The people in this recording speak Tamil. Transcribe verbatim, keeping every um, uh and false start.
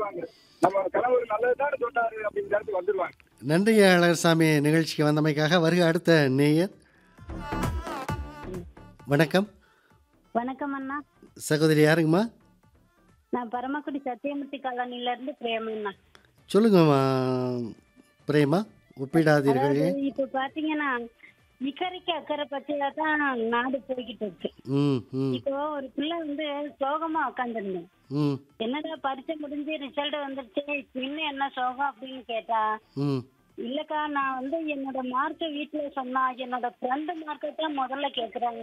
வந்துருவாங்க. நம்ம கணவர் நல்லதுதான் சொன்னாரு அப்படிங்கிற இடத்துக்கு வந்துருவாங்க. நன்றி அழகர்சாமி நிகழ்ச்சிக்கு வந்தமைக்காக. வருக அடுத்த நேயர். வணக்கம். வணக்கம் அண்ணா. சகோதரி யாருங்கம்மா? நான் பரமக்குடி சத்தியமூர்த்தி காலனில இருந்து பிரேமண்ணா. சொல்லுங்கம்மா பிரேமா. ஒப்பிடாதீர்கள். அதாவது இப்ப பாத்தீங்கன்னா இக்கரைக்கு அக்கறை பத்தியா தான் நாடு போய்கிட்டு இருக்கு. ம் ம் இப்போ ஒரு பிள்ளை வந்து சோகமா உட்காந்துருந்தேன். ம் என்னடா பரீட்சை முடிஞ்சு ரிசல்ட் வந்துருச்சு, இன்னும் என்ன சோகம் அப்படின்னு கேட்டா, ம் இல்லக்கா நான் வந்து என்னோட மார்க்கை வீட்டுல சொன்னா என்னோட ஃப்ரெண்டு மார்க்கை தான் முதல்ல கேக்குறாங்க.